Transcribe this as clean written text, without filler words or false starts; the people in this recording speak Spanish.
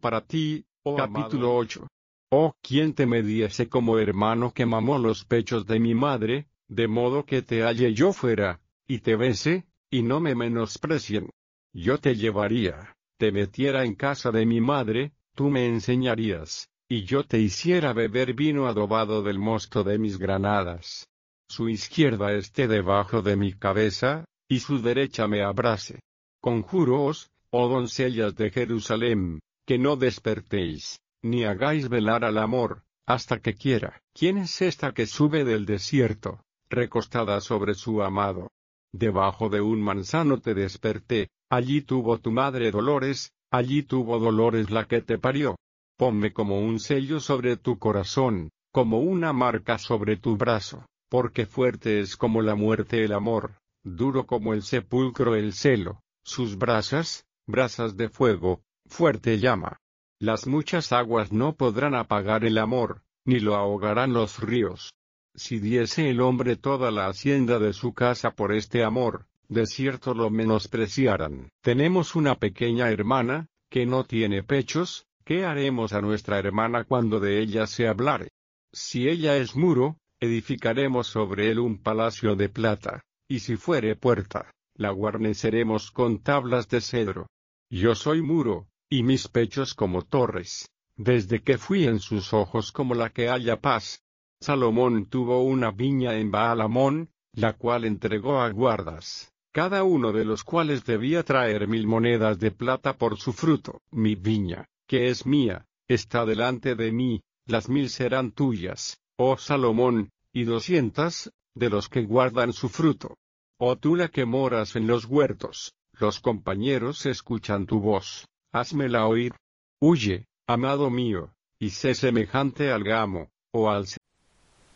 para ti, oh Capítulo amado. 8. Oh, ¿quién te me diese como hermano que mamó los pechos de mi madre, de modo que te halle yo fuera, y te bese, y no me menosprecien? Yo te llevaría, te metiera en casa de mi madre, tú me enseñarías, y yo te hiciera beber vino adobado del mosto de mis granadas. Su izquierda esté debajo de mi cabeza, y su derecha me abrace. Conjúroos, oh doncellas de Jerusalén, que no despertéis, ni hagáis velar al amor, hasta que quiera. ¿Quién es esta que sube del desierto, recostada sobre su amado? Debajo de un manzano te desperté, allí tuvo tu madre dolores, allí tuvo dolores la que te parió. Ponme como un sello sobre tu corazón, como una marca sobre tu brazo, porque fuerte es como la muerte el amor, duro como el sepulcro el celo, sus brasas de fuego, fuerte llama. Las muchas aguas no podrán apagar el amor, ni lo ahogarán los ríos. Si diese el hombre toda la hacienda de su casa por este amor, de cierto lo menospreciarán. Tenemos una pequeña hermana, que no tiene pechos, ¿qué haremos a nuestra hermana cuando de ella se hablare? Si ella es muro, edificaremos sobre él un palacio de plata, y si fuere puerta, la guarneceremos con tablas de cedro. Yo soy muro, y mis pechos como torres, desde que fui en sus ojos como la que halla paz. Salomón tuvo una viña en Baal-Hamón, la cual entregó a guardas, cada uno de los cuales debía traer 1000 monedas de plata por su fruto. Mi viña, que es mía, está delante de mí, las 1000 serán tuyas, oh Salomón, y 200, de los que guardan su fruto. Oh tú la que moras en los huertos, los compañeros escuchan tu voz, házmela oír. Huye, amado mío, y sé semejante al gamo, o al